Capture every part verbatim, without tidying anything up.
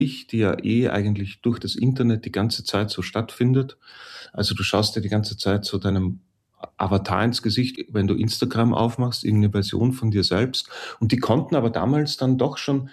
ich, die ja eh eigentlich durch das Internet die ganze Zeit so stattfindet. Also du schaust dir die ganze Zeit so deinem Avatar ins Gesicht, wenn du Instagram aufmachst, irgendeine Version von dir selbst. Und die konnten aber damals dann doch schon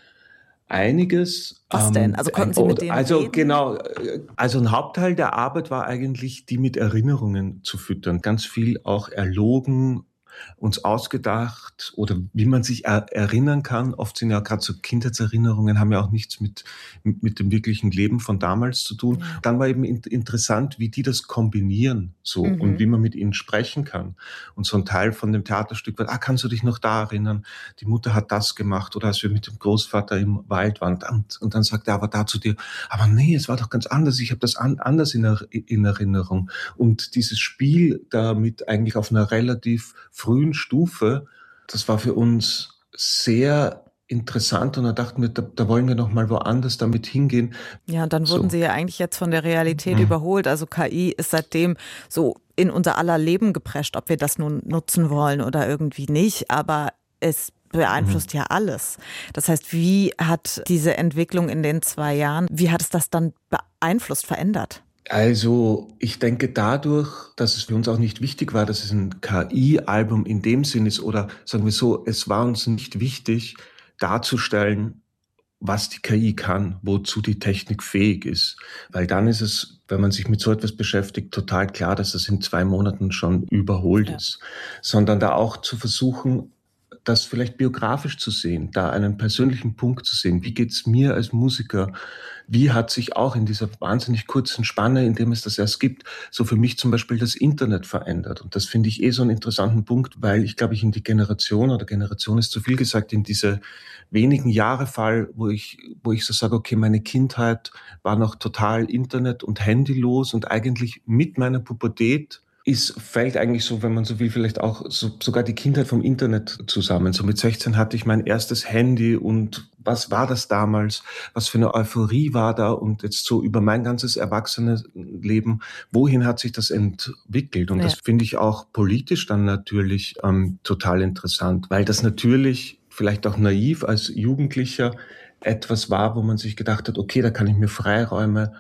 einiges. Was denn? Ähm, Also konnten ein, Sie mit denen also reden? genau, äh, also ein Hauptteil der Arbeit war eigentlich, die mit Erinnerungen zu füttern. Ganz viel auch erlogen, uns ausgedacht oder wie man sich er erinnern kann. Oft sind ja gerade so Kindheitserinnerungen, haben ja auch nichts mit, mit, mit dem wirklichen Leben von damals zu tun. Ja. Dann war eben in, interessant, wie die das kombinieren so und Mhm. wie man mit ihnen sprechen kann. Und so ein Teil von dem Theaterstück war, ah, kannst du dich noch da erinnern? Die Mutter hat das gemacht oder als wir mit dem Großvater im Wald waren. Und, und dann sagt er aber da zu dir, aber nee, es war doch ganz anders. Ich habe das an, anders in, er, in Erinnerung. Und dieses Spiel damit eigentlich auf einer relativ frühen Stufe, das war für uns sehr interessant und da dachten wir, da, da wollen wir noch mal woanders damit hingehen. Ja, und dann So. wurden Sie ja eigentlich jetzt von der Realität Mhm. überholt. Also K I ist seitdem so in unser aller Leben geprescht, ob wir das nun nutzen wollen oder irgendwie nicht, aber es beeinflusst mhm. ja alles. Das heißt, wie hat diese Entwicklung in den zwei Jahren, wie hat es das dann beeinflusst, verändert? Also ich denke dadurch, dass es für uns auch nicht wichtig war, dass es ein K I-Album in dem Sinn ist oder sagen wir so, es war uns nicht wichtig darzustellen, was die K I kann, wozu die Technik fähig ist. Weil dann ist es, wenn man sich mit so etwas beschäftigt, total klar, dass das in zwei Monaten schon überholt Ja. ist. Sondern da auch zu versuchen, das vielleicht biografisch zu sehen, da einen persönlichen Punkt zu sehen. Wie geht's mir als Musiker? Wie hat sich auch in dieser wahnsinnig kurzen Spanne, in dem es das erst gibt, so für mich zum Beispiel das Internet verändert? Und das finde ich eh so einen interessanten Punkt, weil ich glaube, ich in die Generation, oder Generation ist zu viel gesagt, in diese wenigen Jahre fall, wo ich, wo ich so sage, okay, meine Kindheit war noch total Internet- und Handylos und eigentlich mit meiner Pubertät ist, fällt eigentlich so, wenn man so will, vielleicht auch so, sogar die Kindheit vom Internet zusammen. So mit sechzehn hatte ich mein erstes Handy und was war das damals? Was für eine Euphorie war da? Und jetzt so über mein ganzes Erwachsenenleben, wohin hat sich das entwickelt? Und Ja. das finde ich auch politisch dann natürlich ähm, total interessant, weil das natürlich vielleicht auch naiv als Jugendlicher etwas war, wo man sich gedacht hat, okay, da kann ich mir Freiräume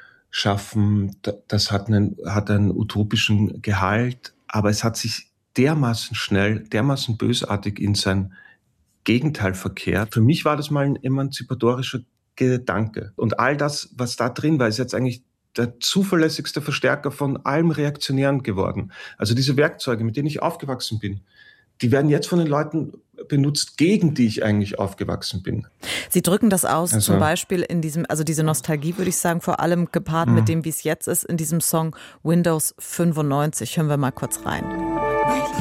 schaffen, das hat einen, hat einen utopischen Gehalt, aber es hat sich dermaßen schnell, dermaßen bösartig in sein Gegenteil verkehrt. Für mich war das mal ein emanzipatorischer Gedanke. Und all das, was da drin war, ist jetzt eigentlich der zuverlässigste Verstärker von allem Reaktionären geworden. Also diese Werkzeuge, mit denen ich aufgewachsen bin, die werden jetzt von den Leuten benutzt, gegen die ich eigentlich aufgewachsen bin. Sie drücken das aus, Also, zum Beispiel in diesem, also diese Nostalgie, würde ich sagen, vor allem gepaart mh. mit dem, wie es jetzt ist, in diesem Song Windows fünfundneunzig. Hören wir mal kurz rein.